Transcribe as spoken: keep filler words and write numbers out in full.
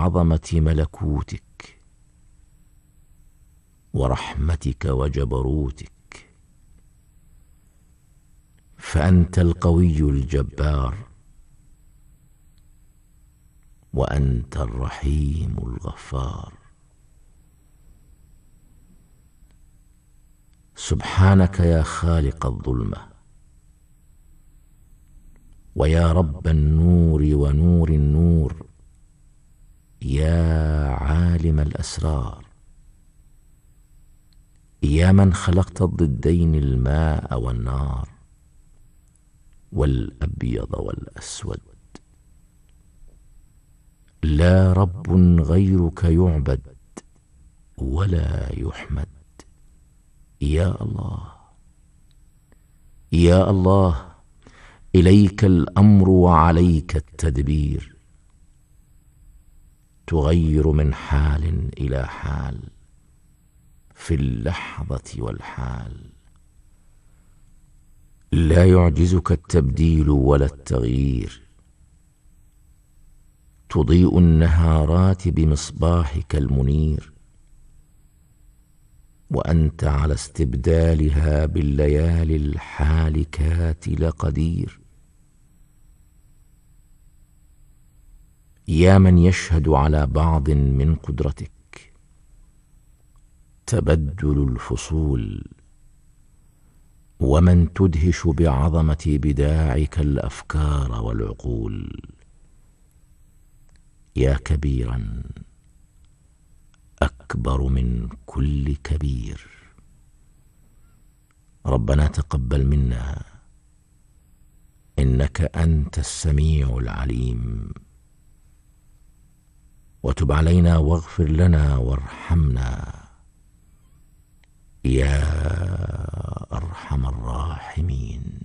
عظمة ملكوتك ورحمتك وجبروتك، فأنت القوي الجبار، وأنت الرحيم الغفار. سبحانك يا خالق الظلمة، ويا رب النور ونور النور، يا عالم الأسرار، يا من خلقت الضدين الماء والنار والأبيض والأسود. لا رب غيرك يعبد ولا يحمد. يا الله يا الله، إليك الأمر وعليك التدبير، تغير من حال إلى حال في اللحظة والحال. لا يعجزك التبديل ولا التغيير، تضيء النهارات بمصباحك المنير، وأنت على استبدالها بالليالي الحالكات لقدير. يا من يشهد على بعض من قدرتك تبدل الفصول، ومن تدهش بعظمة بداعك الأفكار والعقول. يا كبيرا أكبر من كل كبير، ربنا تقبل منا إنك أنت السميع العليم، وتب علينا واغفر لنا وارحمنا يا أرحم الراحمين.